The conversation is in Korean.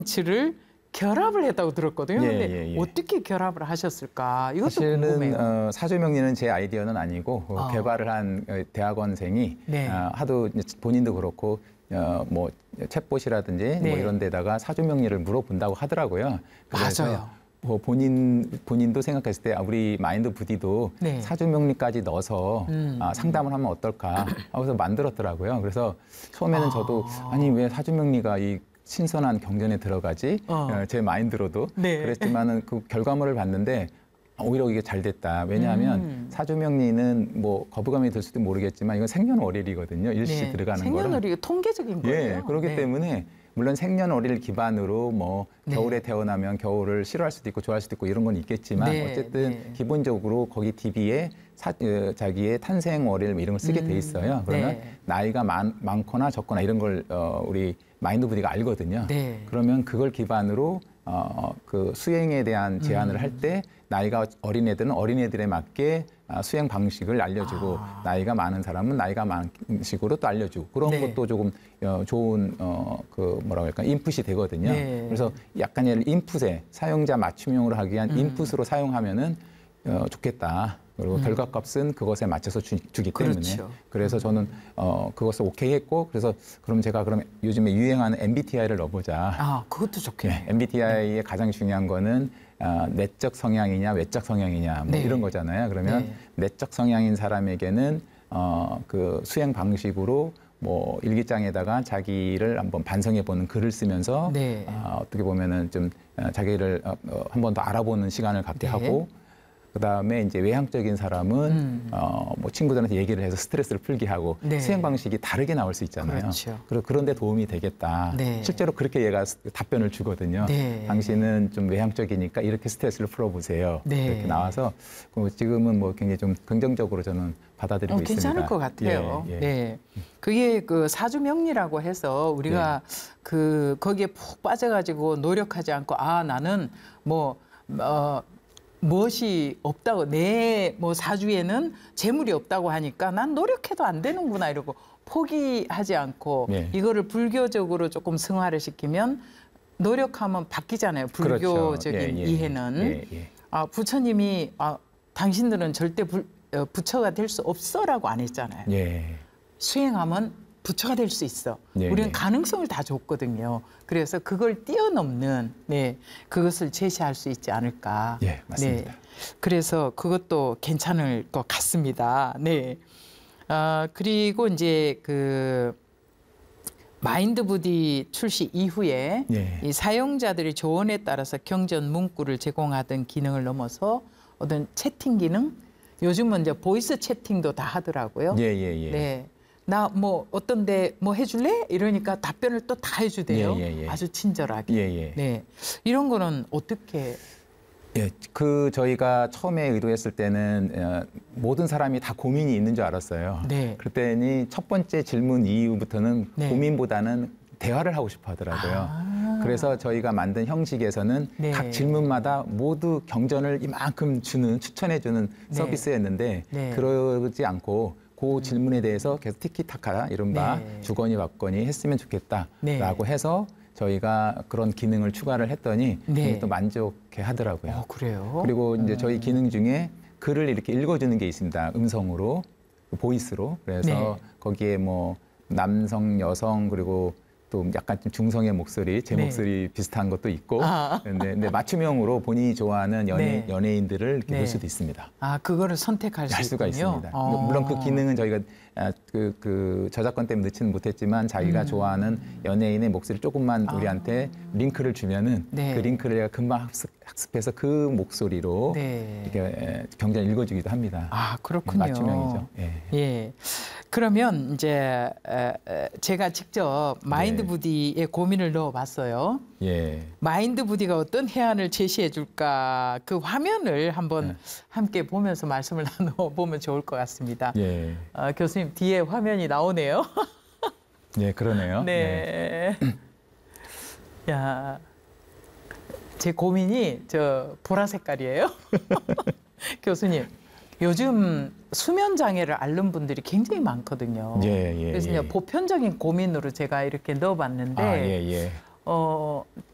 를 결합을 했다고 들었거든요. 예, 근데 예, 예. 어떻게 결합을 하셨을까? 이것도 사실은 궁금해요. 사주명리는 제 아이디어는 아니고 개발을 한 대학원생이 네. 하도 이제 본인도 그렇고 뭐 챗봇이라든지 네. 뭐 이런 데다가 사주명리를 물어본다고 하더라고요. 그래서 맞아요. 뭐 본인도 생각했을 때 우리 마인드 부디도 네. 사주명리까지 넣어서 상담을 하면 어떨까 하고서 만들었더라고요. 그래서 처음에는 저도 아니 왜 사주명리가 이 신선한 경전에 들어가지? 제 마인드로도 네. 그랬지만은 그 결과물을 봤는데 오히려 이게 잘 됐다. 왜냐하면 사주명리는 뭐 거부감이 들 수도 모르겠지만 이건 생년월일이거든요. 일시 네. 들어가는 거라. 생년월일이 통계적인 거예요. 예, 그렇기 네. 때문에 물론 생년월일 기반으로 뭐 네. 겨울에 태어나면 겨울을 싫어할 수도 있고 좋아할 수도 있고 이런 건 있겠지만 네, 어쨌든 네. 기본적으로 거기 DB에 자기의 탄생월일 이런 걸 쓰게 돼 있어요. 그러면 네. 나이가 많거나 적거나 이런 걸 우리 마인드 부디가 알거든요. 네. 그러면 그걸 기반으로 그 수행에 대한 제안을 할 때 나이가 어린 애들은 어린 애들에 맞게 수행 방식을 알려주고 나이가 많은 사람은 나이가 많은 식으로 또 알려주고 그런 네. 것도 조금 좋은 그 뭐라고 할까 인풋이 되거든요. 네. 그래서 약간 예를 인풋에 사용자 맞춤형으로 하기 위한 인풋으로 사용하면은 좋겠다. 그리고 결과값은 그것에 맞춰서 주기 때문에 그렇죠. 그래서 저는 그것을 오케이 했고 그래서 그럼 제가 그럼 요즘에 유행하는 MBTI를 넣어보자. 아, 그것도 좋겠네요. MBTI의 가장 중요한 거는 내적 성향이냐 외적 성향이냐 뭐 네. 이런 거잖아요. 그러면 네. 내적 성향인 사람에게는 그 수행 방식으로 뭐 일기장에다가 자기를 한번 반성해 보는 글을 쓰면서 네. 어떻게 보면은 좀 자기를 한 번 더 알아보는 시간을 갖게 네. 하고 그다음에 이제 외향적인 사람은 뭐 친구들한테 얘기를 해서 스트레스를 풀게 하고 네. 수행 방식이 다르게 나올 수 있잖아요. 그렇죠. 그리고 그런 데 도움이 되겠다. 네. 실제로 그렇게 얘가 답변을 주거든요. 네. 당신은 좀 외향적이니까 이렇게 스트레스를 풀어보세요. 네. 이렇게 나와서 지금은 뭐 굉장히 좀 긍정적으로 저는 받아들이고 있습니다. 괜찮을 것 같아요. 예, 예. 네. 그게 그 사주명리라고 해서 우리가 그 거기에 푹 빠져가지고 노력하지 않고 나는 뭐 무엇이 없다고 내 뭐 사주에는 재물이 없다고 하니까 난 노력해도 안 되는구나 이러고 포기하지 않고 네. 이거를 불교적으로 조금 승화를 시키면 노력하면 바뀌잖아요. 그렇죠. 불교적인 이해는. 부처님이 당신들은 절대 부처가 될 수 없어라고 안 했잖아요. 예. 수행하면 부처가 될 수 있어. 네, 우리는 네. 가능성을 다 줬거든요. 그래서 그걸 뛰어넘는 그것을 제시할 수 있지 않을까. 예, 맞습니다. 네. 그래서 그것도 괜찮을 것 같습니다. 네. 그리고 이제 그 마인드 부디 출시 이후에 예. 이 사용자들의 조언에 따라서 경전 문구를 제공하던 기능을 넘어서 어떤 채팅 기능, 요즘은 이제 보이스 채팅도 다 하더라고요. 예, 예, 예. 네. 나 뭐 어떤데 뭐 해줄래? 이러니까 답변을 또 다 해주대요. 예, 예, 예. 아주 친절하게. 예, 예. 네. 이런 거는 어떻게? 예, 저희가 처음에 의도했을 때는 모든 사람이 다 고민이 있는 줄 알았어요. 네. 그랬더니 첫 번째 질문 이후부터는 네. 고민보다는 대화를 하고 싶어 하더라고요. 그래서 저희가 만든 형식에서는 네. 각 질문마다 모두 경전을 이만큼 추천해주는 네. 서비스였는데 네. 그러지 않고 그 질문에 대해서 계속 티키타카 이른바 네. 주거니 받거니 했으면 좋겠다라고 네. 해서 저희가 그런 기능을 추가를 했더니 네. 굉장히 또 만족해 하더라고요. 그래요? 그리고 이제 저희 기능 중에 글을 이렇게 읽어주는 게 있습니다. 음성으로, 보이스로. 그래서 네. 거기에 뭐 남성, 여성 그리고 또 약간 좀 중성의 목소리, 제 네. 목소리 비슷한 것도 있고, 아. 근데 맞춤형으로 본인이 좋아하는 네. 연예인들을 이렇게 네. 볼 수도 있습니다. 그거를 선택할 수 할 수가 있군요. 있습니다. 물론 그 기능은 저희가 그 저작권 때문에 넣지는 못했지만 자기가 좋아하는 연예인의 목소리 조금만 우리한테 링크를 주면은 네. 그 링크를 금방 학습해서 그 목소리로 네. 이렇게 경전 읽어주기도 합니다. 그렇군요. 맞춤형이죠. 예. 예. 그러면 이제 제가 직접 마인드 네. 부디의 고민을 넣어봤어요. 예. 마인드 부디가 어떤 해안을 제시해 줄까 그 화면을 한번 함께 보면서 말씀을 나눠보면 좋을 것 같습니다. 예. 교수님 뒤에 화면이 나오네요. 예, 그러네요. 네. 야, 제 고민이 저 보라 색깔이에요. 교수님, 요즘 수면 장애를 앓는 분들이 굉장히 많거든요. 예, 예, 그래서 예. 이제 보편적인 고민으로 제가 이렇게 넣어봤는데 예, 예.